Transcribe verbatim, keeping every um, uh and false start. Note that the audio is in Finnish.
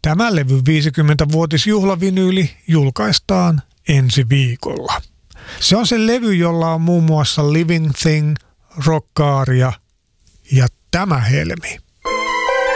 Tämä levy viisikymmenvuotisjuhlavinyyli julkaistaan ensi viikolla. Se on se levy, jolla on muun muassa Living Thing, Rockaaria ja tämä helmi.